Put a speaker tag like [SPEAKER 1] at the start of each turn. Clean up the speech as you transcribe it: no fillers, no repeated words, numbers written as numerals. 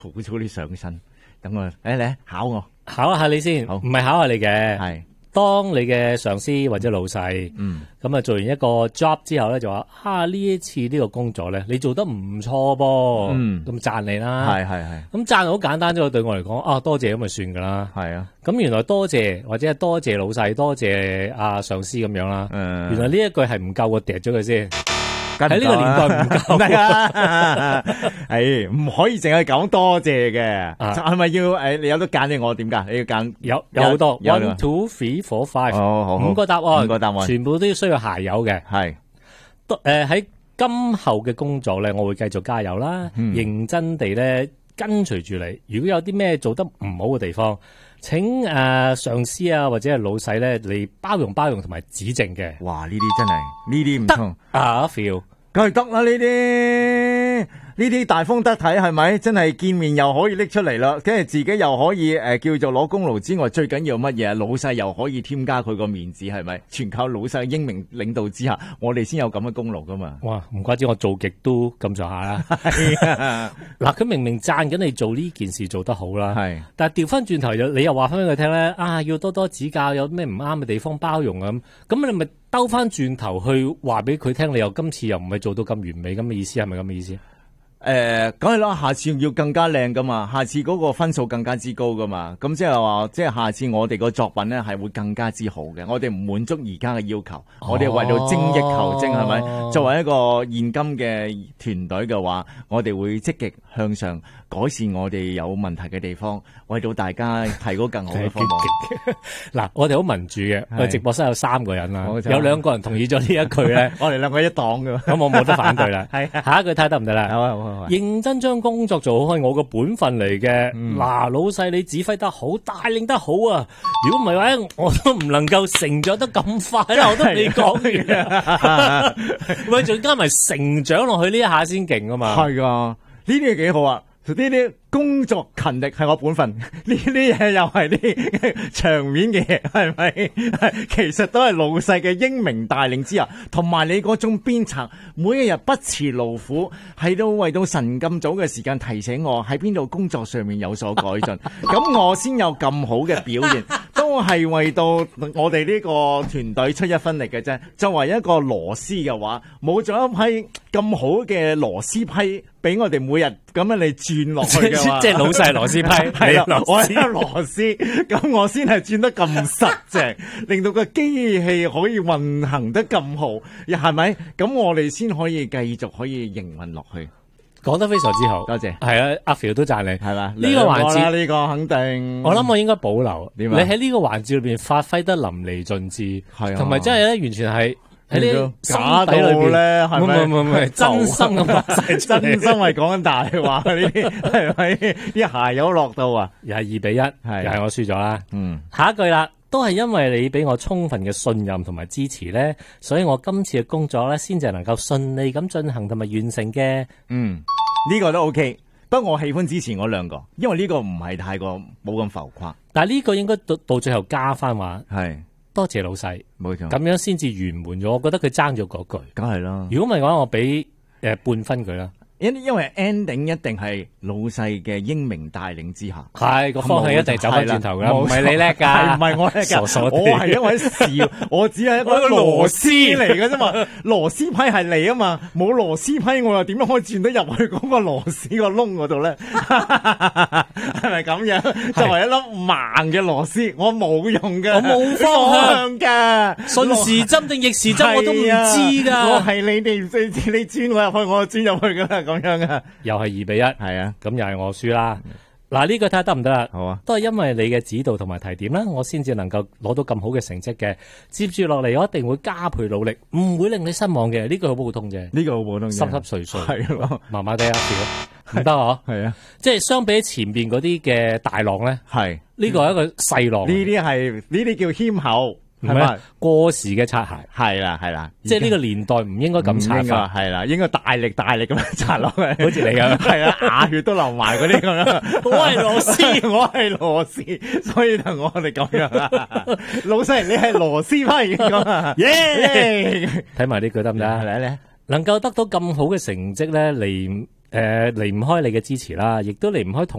[SPEAKER 1] 好早啲上身，等我嚟考我，
[SPEAKER 2] 考下你先，
[SPEAKER 1] 好
[SPEAKER 2] 唔係考下你嘅。
[SPEAKER 1] 係
[SPEAKER 2] 當你嘅上司或者老細，咁啊做完一個 job 之後咧，就話呢一次呢個工作咧，你做得唔錯噃，咁讚你啦。
[SPEAKER 1] 係，
[SPEAKER 2] 咁讚好簡單啫，對我嚟講，多謝咁咪算噶啦。
[SPEAKER 1] 係啊，
[SPEAKER 2] 咁原來多謝或者係多謝老細，多謝上司咁樣啦。原來呢一句係唔夠，我掟咗佢先。喺呢個年代唔夠，
[SPEAKER 1] 唔係啊，係唔可以淨係講多謝嘅，係咪要你有得揀嘅？我點揀？你要揀
[SPEAKER 2] 有好多 1 2 3 4 5，
[SPEAKER 1] 好
[SPEAKER 2] 5個答案，全部都需要鞋油嘅。
[SPEAKER 1] 係
[SPEAKER 2] 喺今後嘅工作咧，我會繼續加油啦，認真地咧跟隨住你。如果有啲咩做得唔好嘅地方，請上司啊或者係老細咧嚟包容同埋指正嘅。
[SPEAKER 1] 哇！呢啲真係呢啲唔同
[SPEAKER 2] feel。
[SPEAKER 1] 梗係得啦，呢啲大風得體係咪？真係見面又可以拎出嚟啦，跟住自己又可以叫做攞功勞之外，最緊要乜嘢？老細又可以添加佢個面子，係咪？全靠老細英明領導之下，我哋先有咁嘅功勞噶嘛。哇！
[SPEAKER 2] 唔怪之我做極都咁上下啦。嗱，佢明明讚緊你做呢件事做得好啦，係，但係調翻轉頭你又話翻俾佢聽咧，要多多指教，有咩唔啱嘅地方包容咁你咪兜翻轉頭去話俾佢聽，你又今次又唔係做到咁完美咁嘅意思，係咪咁嘅意思？
[SPEAKER 1] 梗係啦，下次要更加靚噶嘛，下次嗰個分數更加之高噶嘛，咁即係話，即係下次我哋個作品咧係會更加之好嘅，我哋唔滿足而家嘅要求，我哋為到精益求精，係咪？作為一個現今嘅團隊嘅話，我哋會積極向上改善我哋有問題嘅地方，為到大家提高更好嘅服務。
[SPEAKER 2] 嗱，我哋好民主嘅，我哋直播室有3個人啦，有2個人同意咗呢一句咧，
[SPEAKER 1] 我哋2個一黨嘅，
[SPEAKER 2] 咁我冇得反對啦。係，下一句睇得唔得啦？
[SPEAKER 1] 好。
[SPEAKER 2] 認真將工作做好係我個本分嚟嘅。嗱，老細你指揮得好，帶領得好啊！如果唔係話，我都唔能夠成長得咁快啦。我都未講完，喂，仲加埋成長落去呢一下先勁啊嘛。
[SPEAKER 1] 係啊，呢啲幾好啊！呢啲工作勤力係我本分，呢啲嘢又係啲場面嘅嘢，係咪？其實都係老細嘅英明帶領之下，同埋你嗰種鞭策，每一日不辭勞苦，喺度為到晨咁早嘅時間提醒我喺邊度工作上面有所改進，咁我先有咁好嘅表現，都係為到我哋呢個團隊出一分力嘅啫。作為一個螺絲嘅話，冇咗一批咁好嘅螺絲批俾我哋每日咁樣嚟轉落去嘅話，
[SPEAKER 2] 即係老細螺絲批，
[SPEAKER 1] 係啦，我係螺絲，咁我先係轉得咁實淨，令到個機器可以運行得咁好，係咪？咁我哋先可以繼續可以營運落去。
[SPEAKER 2] 講得非常之好，
[SPEAKER 1] 多謝。
[SPEAKER 2] 係啊，阿 Phil 都讚你，
[SPEAKER 1] 係嘛？
[SPEAKER 2] 呢個環節
[SPEAKER 1] 呢個肯定，
[SPEAKER 2] 我諗我應該保留。
[SPEAKER 1] 點
[SPEAKER 2] 你喺呢個環節裏邊發揮得淋漓盡致，
[SPEAKER 1] 係啊，
[SPEAKER 2] 同埋真係咧，完全係喺呢
[SPEAKER 1] 假到咧，係咪？
[SPEAKER 2] 唔係，真心咁發晒出嚟，
[SPEAKER 1] 真心係講緊大話呢啲，係咪？啲鞋油落到啊，
[SPEAKER 2] 又係2-1，又係我輸咗啦。下一句啦。都係因為你俾我充分嘅信任同埋支持咧，所以我今次嘅工作咧，先至能夠順利咁進行同埋完成嘅。
[SPEAKER 1] 呢個都 OK， 不過我喜歡支持我2個，因為呢個唔係太過冇咁浮誇。
[SPEAKER 2] 但係呢個應該到最後加翻話，
[SPEAKER 1] 係
[SPEAKER 2] 多謝老細，
[SPEAKER 1] 冇錯，
[SPEAKER 2] 咁樣先至圓滿咗。我覺得佢爭咗嗰句，
[SPEAKER 1] 梗係啦。
[SPEAKER 2] 如果唔係嘅話，我俾半分佢啦。
[SPEAKER 1] 因為 ending 一定係老細嘅英明帶領之下，
[SPEAKER 2] 係個方向一定走翻轉頭噶，唔係你叻噶，
[SPEAKER 1] 係唔係我叻噶？
[SPEAKER 2] 傻傻地，
[SPEAKER 1] 我係因為笑，我只係一個螺絲嚟嘅啫嘛，螺絲批係你啊嘛，冇螺絲批我又點樣可以轉得入去嗰個螺絲個窿嗰度咧？係咪咁樣？作為一粒盲嘅螺絲，我冇用嘅，
[SPEAKER 2] 我冇方向
[SPEAKER 1] 嘅，
[SPEAKER 2] 順時針定逆時針我都唔知噶。
[SPEAKER 1] 我係你哋你轉我入去，我就轉入去噶啦。咁樣啊，
[SPEAKER 2] 又係2-1，
[SPEAKER 1] 係啊，
[SPEAKER 2] 咁又係我輸啦。嗱，呢個睇下得唔得啦？
[SPEAKER 1] 好啊，
[SPEAKER 2] 都係因為你嘅指導同埋提點啦，我先至能夠攞到咁好嘅成績嘅。接住落嚟，我一定會加倍努力，唔會令你失望嘅。呢個好普通啫，
[SPEAKER 1] 呢個好普通，
[SPEAKER 2] 濕濕碎碎
[SPEAKER 1] 係咯，
[SPEAKER 2] 麻麻地啊，唔得啊，
[SPEAKER 1] 係啊，
[SPEAKER 2] 即係相比前邊嗰啲嘅大浪咧，
[SPEAKER 1] 係
[SPEAKER 2] 呢個係一個細浪，
[SPEAKER 1] 呢啲叫謙厚。係咪
[SPEAKER 2] 過時嘅擦鞋？
[SPEAKER 1] 係啦，
[SPEAKER 2] 即係呢個年代唔應該咁擦法，
[SPEAKER 1] 係啦，應該大力咁樣擦落去，
[SPEAKER 2] 好似你咁，
[SPEAKER 1] 係啊，牙血都流埋嗰啲咁樣。
[SPEAKER 2] 我係螺絲，
[SPEAKER 1] 我係螺絲，所以同我哋咁樣啊。老細，你係螺絲批咁啊？耶！
[SPEAKER 2] 睇埋呢句得唔得？
[SPEAKER 1] 嚟，
[SPEAKER 2] 能夠得到咁好嘅成績咧， 離唔開你嘅支持啦，亦都離唔開同